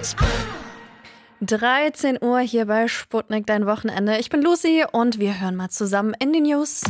13 Uhr hier bei Sputnik, dein Wochenende. Ich bin Lucy und wir hören mal zusammen in die News.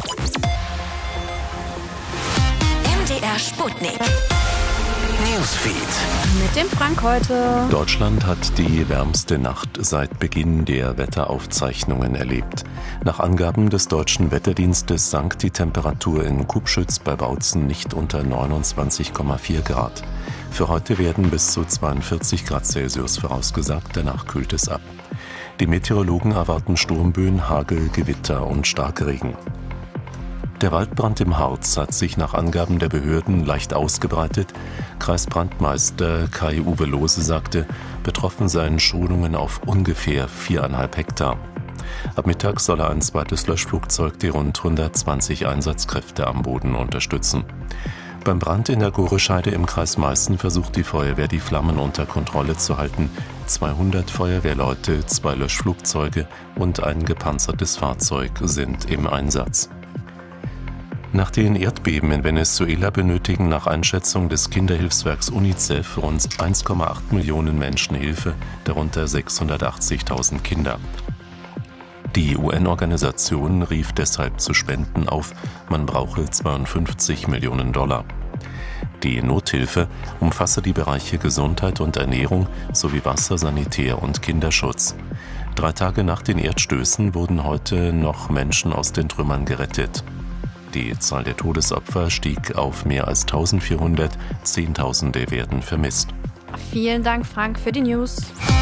MDR Sputnik. Newsfeed. Mit dem Frank heute. Deutschland hat die wärmste Nacht seit Beginn der Wetteraufzeichnungen erlebt. Nach Angaben des Deutschen Wetterdienstes sank die Temperatur in Kubschütz bei Bautzen nicht unter 29,4 Grad. Für heute werden bis zu 42 Grad Celsius vorausgesagt, danach kühlt es ab. Die Meteorologen erwarten Sturmböen, Hagel, Gewitter und Starkregen. Der Waldbrand im Harz hat sich nach Angaben der Behörden leicht ausgebreitet. Kreisbrandmeister Kai-Uwe Lohse sagte, betroffen seien Schonungen auf ungefähr 4,5 Hektar. Ab Mittag solle ein zweites Löschflugzeug die rund 120 Einsatzkräfte am Boden unterstützen. Beim Brand in der Gorescheide im Kreis Meißen versucht die Feuerwehr, die Flammen unter Kontrolle zu halten. 200 Feuerwehrleute, 2 Löschflugzeuge und ein gepanzertes Fahrzeug sind im Einsatz. Nach den Erdbeben in Venezuela benötigen nach Einschätzung des Kinderhilfswerks UNICEF rund 1,8 Millionen Menschen Hilfe, darunter 680.000 Kinder. Die UN-Organisation rief deshalb zu Spenden auf, man brauche $52 Millionen. Die Nothilfe umfasse die Bereiche Gesundheit und Ernährung sowie Wasser, Sanitär und Kinderschutz. 3 Tage nach den Erdstößen wurden heute noch Menschen aus den Trümmern gerettet. Die Zahl der Todesopfer stieg auf mehr als 1400, Zehntausende werden vermisst. Vielen Dank, Frank, für die News.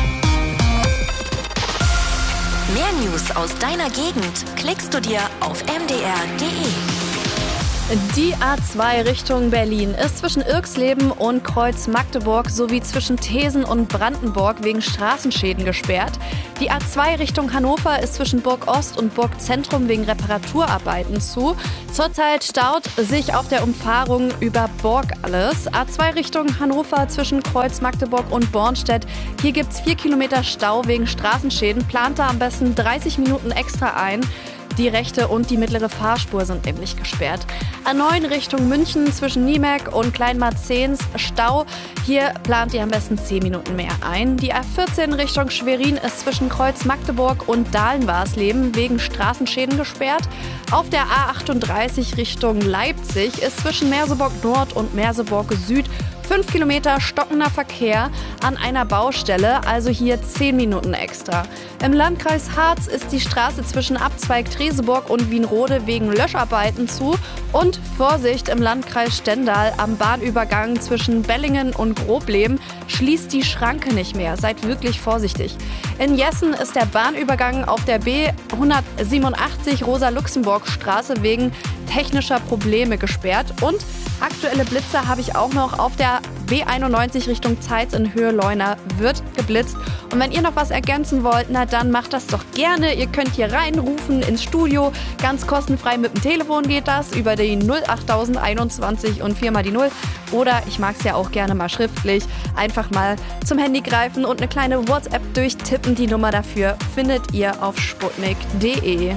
Mehr News aus deiner Gegend klickst du dir auf mdr.de. Die A2 Richtung Berlin ist zwischen Irxleben und Kreuz-Magdeburg sowie zwischen Thesen und Brandenburg wegen Straßenschäden gesperrt. Die A2 Richtung Hannover ist zwischen Burg Ost und Burg Zentrum wegen Reparaturarbeiten zu. Zurzeit staut sich auf der Umfahrung über Borgalles. A2 Richtung Hannover zwischen Kreuz-Magdeburg und Bornstedt. Hier gibt es 4 Kilometer Stau wegen Straßenschäden. Plant da am besten 30 Minuten extra ein. Die rechte und die mittlere Fahrspur sind nämlich gesperrt. A9 Richtung München zwischen Niemek und Kleinmarzens Stau. Hier plant ihr am besten 10 Minuten mehr ein. Die A14 Richtung Schwerin ist zwischen Kreuz-Magdeburg und Dahlen-Warsleben wegen Straßenschäden gesperrt. Auf der A38 Richtung Leipzig ist zwischen Merseburg Nord und Merseburg Süd 5 Kilometer stockender Verkehr an einer Baustelle, also hier 10 Minuten extra. Im Landkreis Harz ist die Straße zwischen Abzweig Treseburg und Wienrode wegen Löscharbeiten zu. Und Vorsicht, im Landkreis Stendal am Bahnübergang zwischen Bellingen und Grobleben schließt die Schranke nicht mehr. Seid wirklich vorsichtig. In Jessen ist der Bahnübergang auf der B187 Rosa-Luxemburg-Straße wegen technischer Probleme gesperrt. Und aktuelle Blitzer habe ich auch noch auf der B91 Richtung Zeitz in Höhe Leuna wird geblitzt. Und wenn ihr noch was ergänzen wollt, na dann macht das doch gerne. Ihr könnt hier reinrufen ins Studio. Ganz kostenfrei mit dem Telefon geht das über die 08021 und 4 mal die 0. Oder ich mag es ja auch gerne mal schriftlich. Einfach mal zum Handy greifen und eine kleine WhatsApp durchtippen. Die Nummer dafür findet ihr auf sputnik.de.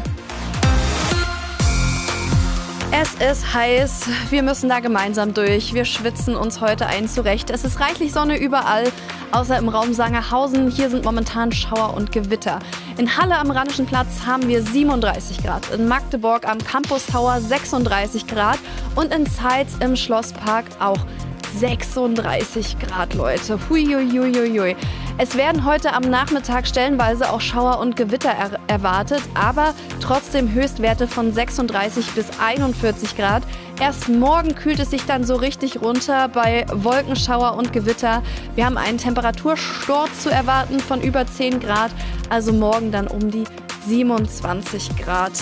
Es ist heiß, wir müssen da gemeinsam durch. Wir schwitzen uns heute ein zurecht. Es ist reichlich Sonne überall, außer im Raum Sangerhausen. Hier sind momentan Schauer und Gewitter. In Halle am Rheinischen Platz haben wir 37 Grad. In Magdeburg am Campus Tower 36 Grad. Und in Zeitz im Schlosspark auch 36 Grad, Leute. Huiuiuiui. Es werden heute am Nachmittag stellenweise auch Schauer und Gewitter erwartet, aber trotzdem Höchstwerte von 36 bis 41 Grad. Erst morgen kühlt es sich dann so richtig runter bei Wolkenschauer und Gewitter. Wir haben einen Temperatursturz zu erwarten von über 10 Grad, also morgen dann um die 27 Grad.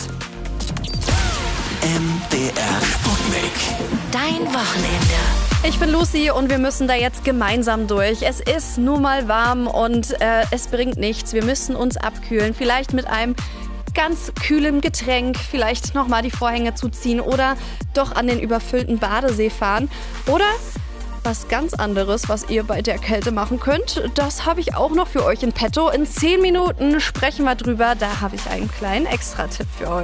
MDR Sputnik. Dein Wochenende. Ich bin Lucy und wir müssen da jetzt gemeinsam durch. Es ist nun mal warm und es bringt nichts. Wir müssen uns abkühlen. Vielleicht mit einem ganz kühlem Getränk, vielleicht nochmal die Vorhänge zuziehen oder doch an den überfüllten Badesee fahren. Oder was ganz anderes, was ihr bei der Kälte machen könnt, das habe ich auch noch für euch in petto. In 10 Minuten sprechen wir drüber. Da habe ich einen kleinen Extra-Tipp für euch.